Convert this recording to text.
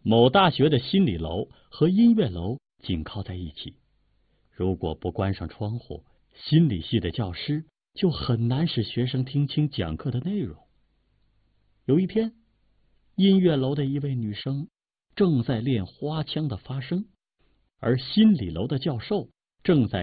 某大学的心理楼和音乐楼紧靠在一起，如果不关上窗户，心理系的教师就很难使学生听清讲课的内容。有一天，音乐楼的一位女生正在练花腔的发声，而心理楼的教授正在